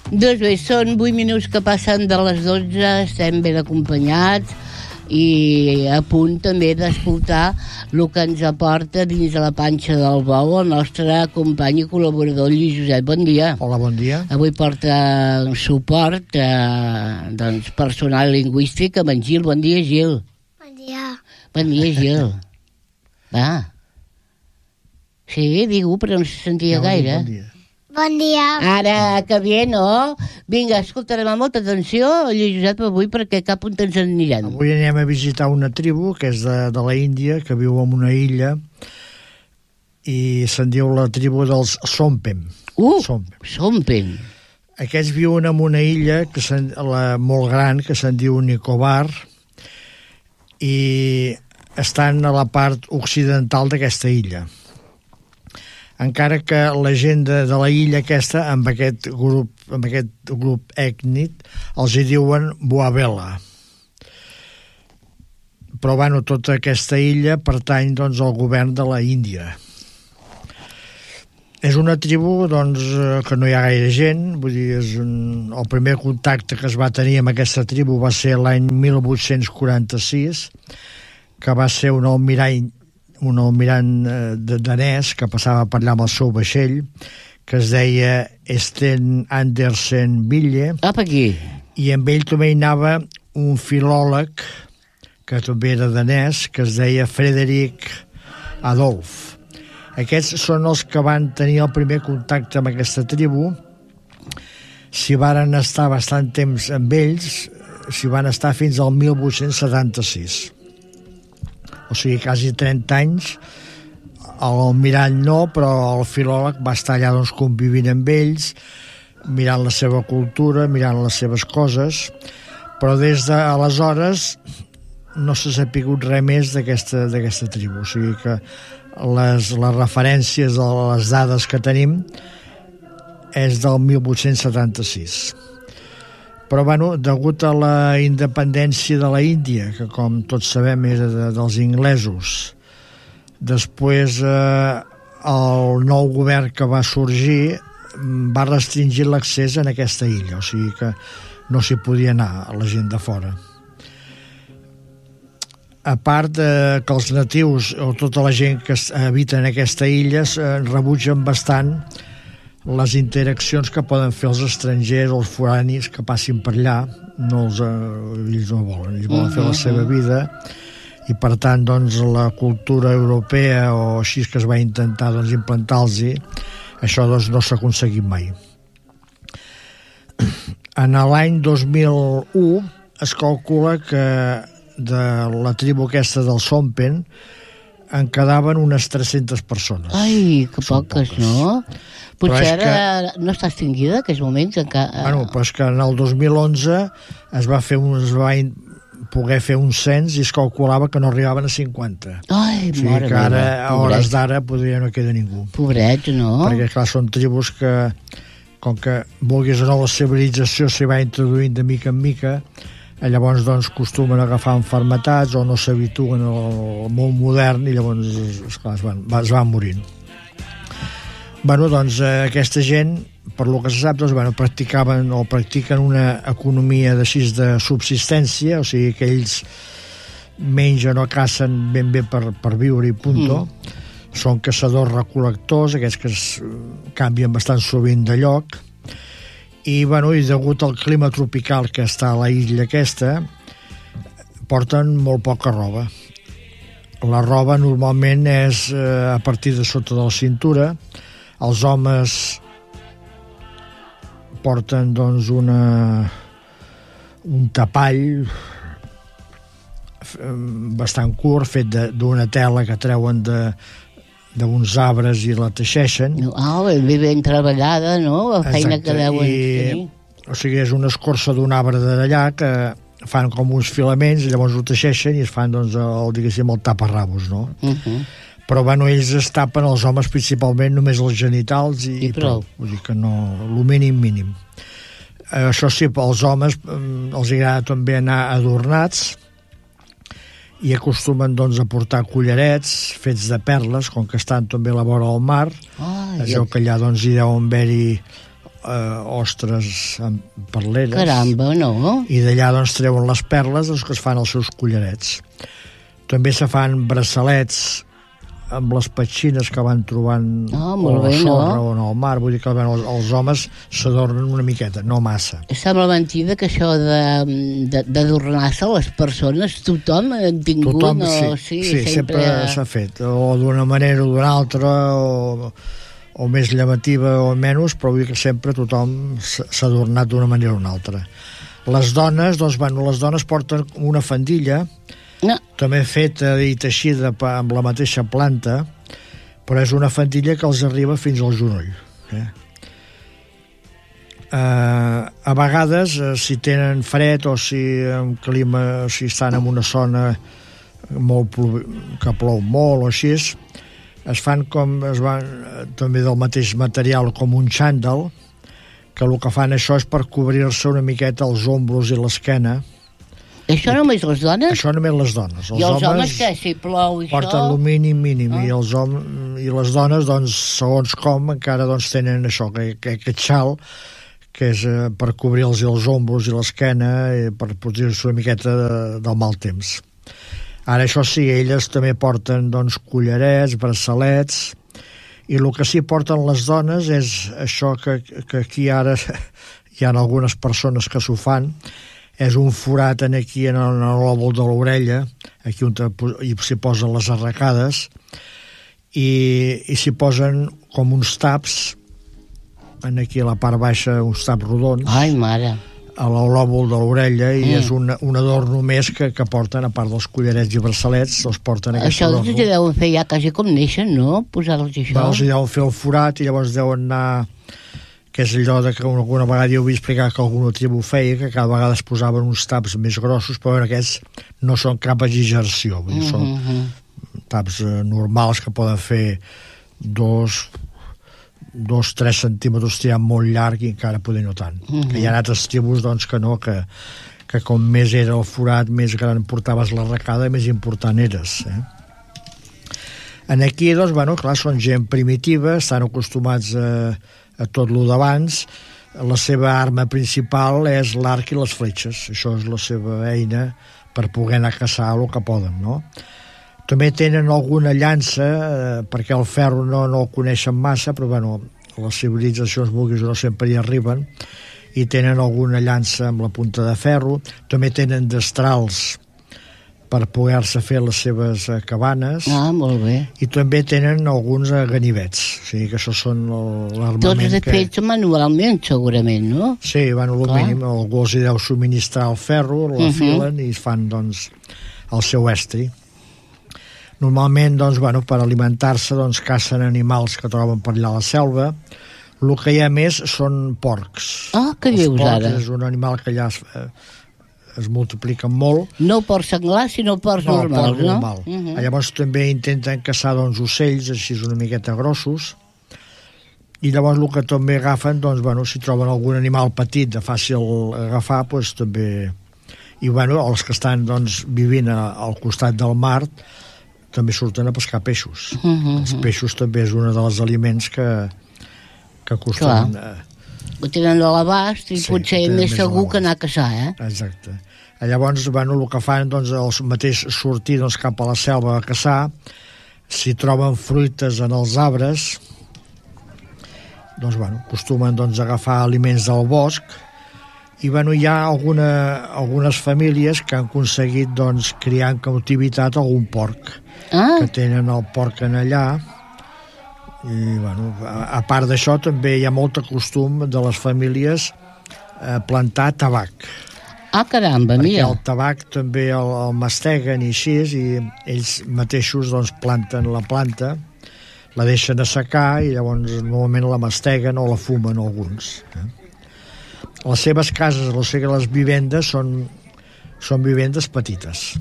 Doncs bé, són 8 minuts que passen de les 12, estem ben acompanyats i a punt també d'escoltar el que ens aporta dins de la panxa del bou el nostre company i col·laborador Lluís Josep. Bon dia. Hola, bon dia. Avui porta suport personal lingüístic amb en Gil. Bon dia, Gil. Bon dia. Bon dia, Gil. Va. Sí, digue-ho, però no se sentia gaire. Bon dia. Bon dia. Ara, que bé, no? Vinga, escoltarem amb molta atenció, Lluís Josep, avui, perquè cap on ens en anirem. Avui anem a visitar una tribu que és de la Índia, que viu en una illa, i se'n diu la tribu dels Sompem. Sompem. Aquests viuen en una illa molt gran, que se'n diu Nicobar, i estan a la part occidental d'aquesta illa. Encara que la gent de la illa aquesta, amb aquest grup ètnic, els hi diuen Boabela. Però, bueno, tota aquesta illa pertany, doncs, al govern de la Índia. És una tribu, doncs, que no hi ha gaire gent, vull dir, el primer contacte que es va tenir amb aquesta tribu va ser l'any 1846, que va ser un almirall danès que passava per allà amb el seu vaixell, que es deia Sten Andersen Ville. Apa aquí. I amb ell també hi anava un filòleg que també era danès, que es deia Frederic Adolf. Aquests són els que van tenir el primer contacte amb aquesta tribu. Si varen estar bastant temps amb ells, si van estar fins al 1876. O sigui, quasi 30 anys. L'almirall no, però el filòleg va estar allà, doncs, convivint amb ells, mirant la seva cultura, mirant les seves coses, però des d'aleshores no s'ha sapigut res més d'aquesta tribu. O sigui que les referències de les dades que tenim és del 1876. Però, bueno, degut a la independència de la Índia, que com tots sabem era dels inglesos, després el nou govern que va sorgir va restringir l'accés en aquesta illa, o sigui que no s'hi podia anar a la gent de fora. A part que els natius o tota la gent que habita en aquesta illa rebutgen bastant les interaccions que poden fer els estrangers o els foranis que passin per allà. Ells no volen, ells volen fer la seva vida, i per tant, doncs, la cultura europea o així que es va intentar, doncs, implantar-los, això, doncs, no s'ha aconseguit mai. En l'any 2001 es calcula que de la tribu aquesta del Sompen en quedaven unes 300 persones. Ai, que poques, no? Potser ara no està extingida en aquests moments. Bueno, però és que en el 2011 es va poder fer un cens i es calculava que no arribaven a 50. Ai, o sigui que ara, a hores d'ara, podria no queda ningú. Pobrets, no? Perquè, clar, són tribus que, com que vulguis o no, la civilització s'hi va introduint de mica en mica, llavors, doncs, acostumen a agafar malalties o no s'habituen al món modern i llavors, esclar, es van morint. Bueno, doncs, aquesta gent, per lo que se sap, doncs, bueno, practiquen una economia de subsistència, o sigui que ells mengen o cacen ben bé per viure i punto. Són caçadors-recol·lectors, aquests que es canvien bastant sovint de lloc, i, bueno, i degut al clima tropical que està a la illa aquesta, porten molt poca roba. La roba normalment és a partir de sota de la cintura. Els homes porten, doncs, un tapall bastant curt, fet d'una tela que treuen d'uns arbres i la teixeixen. Ben treballada, no? La feina que deuen tenir. O sigui, és una escorça d'un arbre d'allà que fan com uns filaments i llavors ho teixeixen i es fan, doncs, diguéssim, el taparrabos, no? Però, bueno, ells es tapen, els homes principalment, només els genitals i prou. Vull dir que no, el mínim. Això sí, als homes els agrada també anar adornats i acostumen, doncs, a portar collarets fets de perles, com que estan també a la vora del mar. Es veu que allà, doncs, hi deuen haver-hi ostres amb perleres. Caramba, no? I d'allà doncs treuen les perles que es fan els seus collarets. També se fan braçalets amb les petxines que van trobant a la sorra o en el mar. Vull dir que els homes s'adornen una miqueta, no massa. Sembla mentida que això d'adornar-se les persones, tothom ha tingut... Tothom, sí, sempre s'ha fet. O d'una manera o d'una altra, o més llamativa o menys, però vull dir que sempre tothom s'ha adornat d'una manera o una altra. Les dones, doncs, les dones porten una faldilla, també feta i teixida amb la mateixa planta, però és una faldilla que els arriba fins al genoll. A vegades, si tenen fred o si estan en una zona que plou molt o així, es fan també del mateix material com un xandall, que el que fan això és per cobrir-se una miqueta els ombros i l'esquena. Això només les dones? Això només les dones. I els homes què, si plou i això? Porten el mínim, i les dones, doncs, segons com, encara tenen això, aquest xal, que és per cobrir-los els ombros i l'esquena, per protegir-se una miqueta del mal temps. Ara, això sí, elles també porten collarets, braçalets, i el que sí porten les dones és això que aquí ara hi ha algunes persones que s'ho fan, és un forat aquí en el lòbul de l'orella, aquí on s'hi posen les arracades, i s'hi posen com uns taps, aquí a la part baixa, uns taps rodons. Ai, mare! A l'òbul de l'orella, i és un adorno més que porten, a part dels collarets i braçalets, els porten aquest adorno. Això els deuen fer ja quasi com neixen, no?, posar-los això. Els deuen fer el forat i llavors deuen anar... que és allò que alguna vegada jo vull explicar que alguna tribu feia, que cada vegada es posaven uns taps més grossos, però aquests no són cap exageració, vull dir, són taps normals que poden fer 2-3 centímetres tirant molt llarg i encara poder no tant. Que hi ha altres tribus doncs que no, que com més era el forat, més gran portaves l'arracada, més important eres. En aquí, doncs, bueno, clar, són gent primitiva, estan acostumats a tot lo d'abans. La seva arma principal és l'arc i les fletxes. Això és la seva eina per poder anar a caçar el que poden, no? També tenen alguna llança, perquè el ferro no el coneixen massa, però bueno, les civilitzacions vulguis o no sempre hi arriben, i tenen alguna llança amb la punta de ferro. També tenen destrals per poder-se fer les seves cabanes. Molt bé. I també tenen alguns ganivets. O sigui que això són l'armament tots fets manualment, segurament, no? Sí, van al mínim. Algú els hi deu subministrar el ferro, la filen i fan, doncs, el seu estri. Normalment, doncs, bueno, per alimentar-se, doncs, cacen animals que troben per allà a la selva. El que hi ha més són porcs. Què dius ara? És un animal que allà es multipliquen molt. No porcs senglars, sinó porcs normals, no? Normal. Llavors també intenten caçar doncs, ocells així una miqueta grossos, i llavors el que també agafen, doncs, bueno, si troben algun animal petit de fàcil agafar, doncs també... I bueno, els que estan doncs, vivint al costat del mar també surten a pescar peixos. Els peixos també és un dels aliments que acostumen... Ho tenen a l'abast i potser és més segur que anar a caçar, Exacte. Llavors, bueno, el que fan, doncs, els mateix sortir doncs, cap a la selva a caçar, si troben fruites en els arbres, doncs, bueno, acostumen doncs, a agafar aliments del bosc, i bueno, hi ha algunes famílies que han aconseguit doncs, criar en cautivitat algun porc, que tenen el porc en allà. I, bueno, a part d'això també hi ha molt costum de les famílies plantar tabac. Caramba, mira. Perquè el tabac també el masteguen i així, i ells mateixos doncs, planten la planta, la deixen assecar i llavors normalment la masteguen o la fumen alguns. Les seves cases, les vivendes són vivendes petites.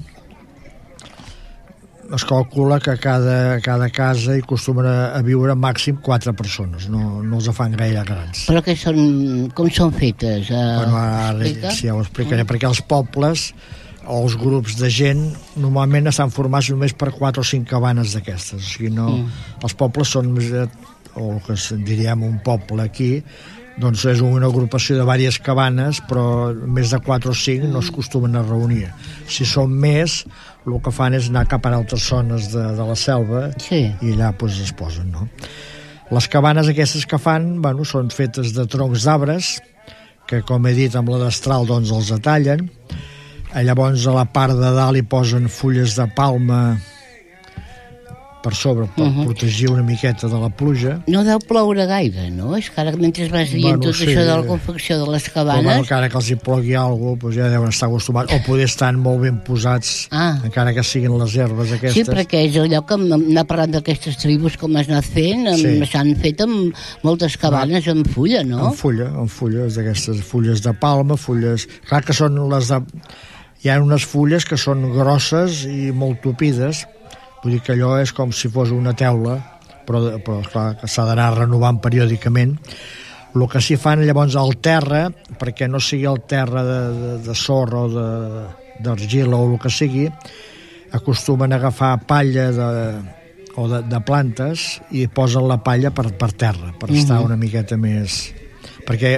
Es calcula que cada casa hi acostumen a viure màxim 4 persones, no els fan gaire grans. Però com són fetes? Bueno, ara sí, ja ho explicaré, perquè els pobles o els grups de gent normalment estan formats només per 4 o 5 cabanes d'aquestes. O sigui, no, els pobles són, o el que diríem un poble aquí, doncs és una agrupació de diverses cabanes, però més de 4 o 5 no es acostumen a reunir. Si són més, el que fan és anar cap a altres zones de la selva, Sí. i allà pues, es posen, no? Les cabanes aquestes que fan, bueno, són fetes de troncs d'arbres, que, com he dit, amb la destral doncs, els atallen. Llavors, a la part de dalt hi posen fulles de palma per sobre, per protegir una miqueta de la pluja. No deu ploure gaire, no? És que ara, mentre vas dient tot això de la confecció de les Però, cabanes... bueno, encara que els hi plogui alguna cosa, doncs ja deuen estar acostumats, o poder estar molt ben posats, encara que siguin les herbes aquestes. Sí, perquè és allò que anar parlant d'aquestes tribus, com has anat fent, s'han fet amb moltes cabanes amb fulla, no? Amb fulles, d'aquestes fulles de palma, fulles... Clar que són les de... Hi ha unes fulles que són grosses i molt tupides, vull dir que allò és com si fos una teula, però clar, que s'ha d'anar renovant periòdicament. El que s'hi fan llavors al terra, perquè no sigui el terra de sorra o d'argila o el que sigui, acostumen a agafar palla de plantes i posen la palla per terra, per estar una miqueta més... Perquè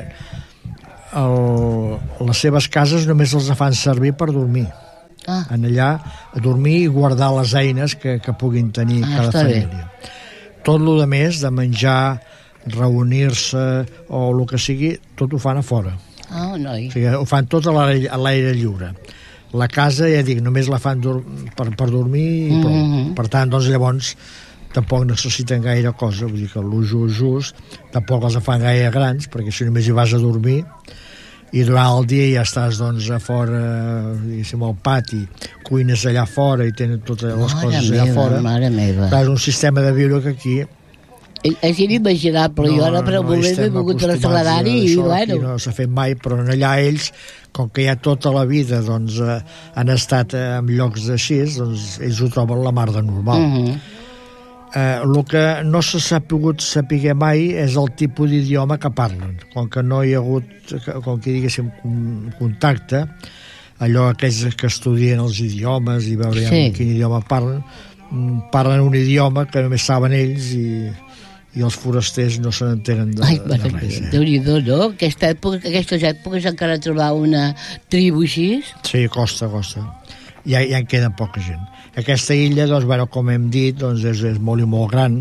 les seves cases només els fan servir per dormir. En allà a dormir i guardar les eines que puguin tenir cada família. Tot el de més, de menjar, reunir-se o el que sigui, tot ho fan a fora. Noi. O sigui, ho fan tot a l'aire lliure. La casa, ja dic, només la fan per dormir i prou. Per tant, doncs llavors tampoc necessiten gaire cosa, vull dir que l'ús just, tampoc els fan gaire grans, perquè si només hi vas a dormir i durant el dia ja estàs doncs a fora, diguéssim, al pati, cuines allà fora i tenen totes les coses allà fora. Mare meva. És un sistema de viure que aquí... És inimaginable, jo ara per un moment m'he volgut traslladar-hi i bueno... No s'ha fet mai, però allà ells, com que ja tota la vida doncs, han estat en llocs així, doncs ells ho troben la mar de normal. El que no s'ha pogut saber mai és el tipus d'idioma que parlen, com que no hi ha hagut, com que diguéssim, contacte, allò aquells que estudien els idiomes i veure quin idioma parlen un idioma que només saben ells i els forasters no se n'entenen de res. Déu-n'hi-do, no? Aquestes èpoques encara trobar una tribu així? Sí, costa. Ja en queda poca gent. Aquesta illa, doncs, bueno, com hem dit, doncs és molt i molt gran,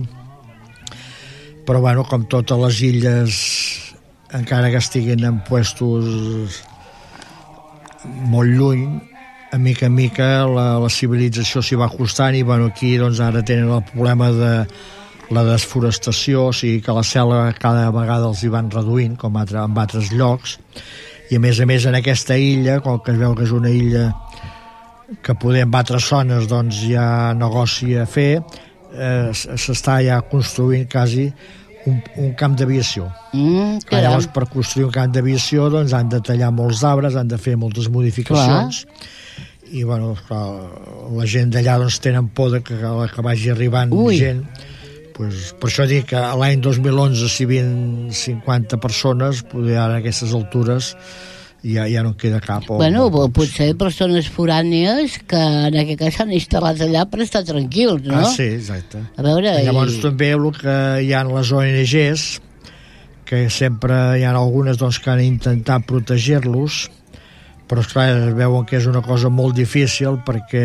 però, bueno, com totes les illes, encara que estiguin en puestos molt lluny, a mica la civilització s'hi va costant i, bueno, aquí, doncs, ara tenen el problema de la desforestació, o sigui que la selva cada vegada els hi van reduint, com en altres llocs, i a més en aquesta illa, com que es veu que és una illa que poder en altres zones doncs hi ha negoci a fer, s'està ja construint quasi un camp d'aviació. Llavors, per construir un camp d'aviació doncs han de tallar molts arbres, han de fer moltes modificacions. I bueno, clar, la gent d'allà doncs tenen por de que vagi arribant gent. Pues, per això dic que l'any 2011 si havien 50 persones, poder ara a aquestes altures ja no en queda cap. Bueno, potser persones forànies que en aquest cas s'han instal·lat allà per estar tranquils, no? Sí, exacte. A veure... Llavors també el que hi ha les ONGs, que sempre hi ha algunes doncs, que han intentat protegir-los, però esclar, veuen que és una cosa molt difícil perquè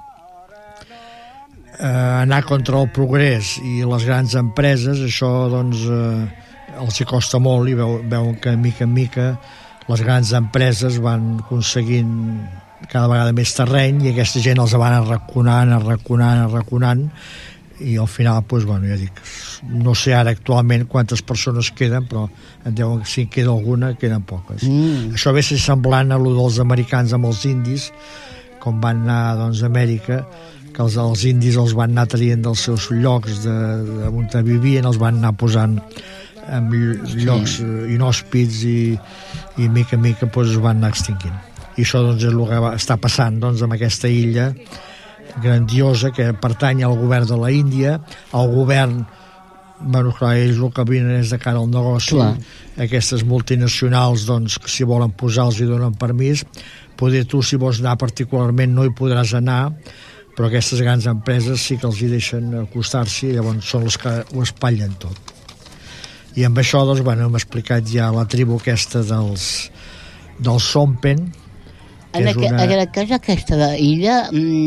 anar contra el progrés i les grans empreses, això doncs els hi costa molt i veuen que mica en mica les grans empreses van aconseguint cada vegada més terreny i aquesta gent els van arraconant i al final, doncs, bueno, ja dic, no sé ara actualment quantes persones queden, però em diuen que si queda alguna, queden poques. Això ve ser semblant a lo dels americans amb els indis, com van anar doncs, a Amèrica, que els indis els van anar traient dels seus llocs on vivien, els van anar posant en llocs inhòspits i mica en mica doncs, es van anar extingint. I això doncs, és el que està passant doncs, amb aquesta illa grandiosa que pertany al govern de la Índia. El govern, bueno, clar, ells el que vinen és de cara al negoci. Aquestes multinacionals doncs, que si volen posar els hi donen permís. Poder tu, si vols anar particularment, no hi podràs anar, però aquestes grans empreses sí que els hi deixen acostar-s'hi i llavors són les que ho espatllen tot. I amb això, doncs, bueno, hem explicat ja la tribu aquesta dels Sompen. En aquest cas, aquesta illa,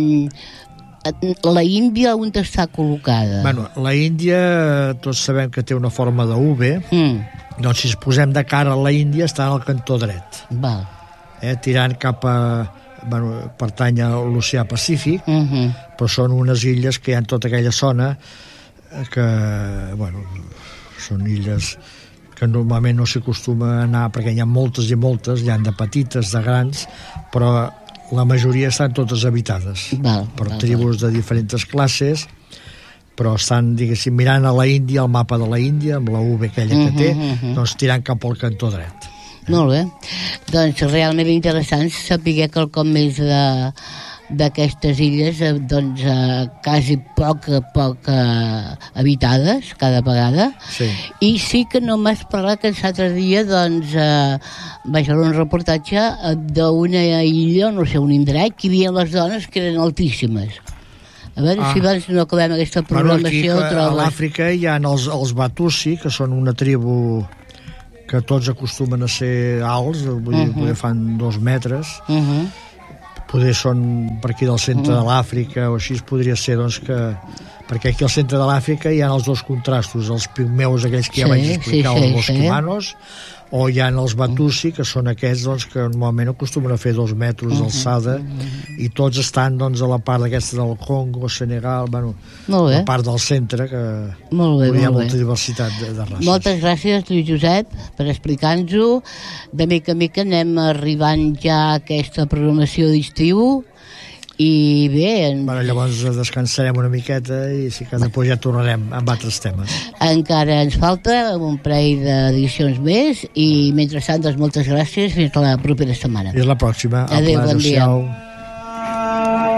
la Índia on està col·locada? Bueno, la Índia, tots sabem que té una forma de V, doncs si ens posem de cara a la Índia està en el cantó dret. Val. Tirant cap a... Bueno, pertany a l'oceà Pacífic, però són unes illes que hi ha en tota aquella zona que, bueno, són illes que normalment no s'acostuma a anar perquè hi ha moltes i moltes, hi ha de petites, de grans, però la majoria estan totes habitades per tribus de diferents classes, però estan, diguéssim, mirant a la Índia, el mapa de la Índia, amb la V aquella que té, doncs tirant cap al cantó dret. Molt bé. Doncs realment interessant saber quelcom més d'aquestes illes, doncs quasi poc habitades cada vegada. Sí. I sí que no m'has parlat que l'altre dia doncs vaig veure un reportatge d'una illa, no sé, un indret, que hi havia les dones que eren altíssimes. A veure si abans no acabem aquesta programació. Bueno, aquí a l'Àfrica hi ha els Batusi, que són una tribu que tots acostumen a ser alts, vull dir, poder fan 2 metres, poder són per aquí del centre de l'Àfrica o així podria ser, doncs, que perquè aquí al centre de l'Àfrica hi ha els dos contrastos, els pigmeus aquells que ja vaig explicar, els bosquimanos, o hi ha els Batusi, que són aquests, doncs, que normalment acostumen a fer 2 metres d'alçada, i tots estan, doncs, a la part aquesta del Congo, Senegal, bueno, la part del centre, que hi ha molta diversitat de races. Moltes gràcies, Lluís Josep, per explicar-nos-ho. De mica en mica anem arribant ja a aquesta programació d'estiu, i bé... Bueno, llavors descansarem una miqueta i sí que després ja tornarem amb altres temes. Encara ens falta un parell d'edicions més i mentrestant, doncs, moltes gràcies, fins la propera setmana. Fins la pròxima. Adéu, bon dia.